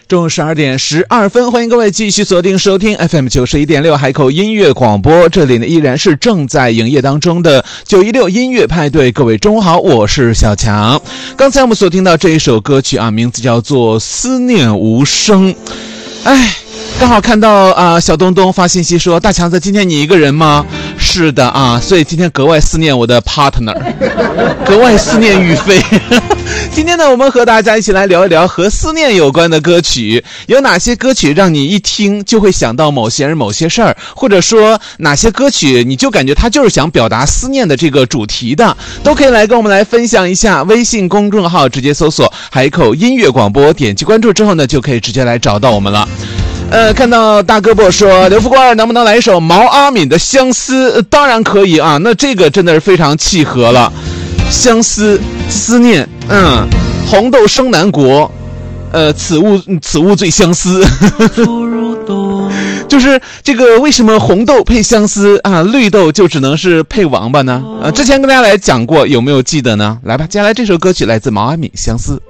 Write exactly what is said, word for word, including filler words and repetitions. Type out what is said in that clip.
中午十二点十二分，欢迎各位继续锁定收听 F M 九十一点六海口音乐广播，这里呢依然是正在营业当中的九一六音乐派对。各位中午好，我是小强。刚才我们所听到这一首歌曲啊，名字叫做《思念无声》。哎，刚好看到啊、呃，小东东发信息说：“大强子，今天你一个人吗？”是的啊，所以今天格外思念我的 partner， 格外思念宇飞。今天呢，我们和大家一起来聊一聊和思念有关的歌曲，有哪些歌曲让你一听就会想到某些人、某些事儿，或者说哪些歌曲你就感觉他就是想表达思念的这个主题的，都可以来跟我们来分享一下。微信公众号直接搜索海口音乐广播，点击关注之后呢，就可以直接来找到我们了。呃，看到大哥波说刘富贵能不能来一首毛阿敏的《相思》？呃、当然可以啊，那这个真的是非常契合了。相思，思念，嗯，红豆生南国，呃，此物此物最相思。就是这个为什么红豆配相思啊，绿豆就只能是配王八呢？呃，之前跟大家来讲过，有没有记得呢？来吧，接下来这首歌曲来自毛阿敏《相思》。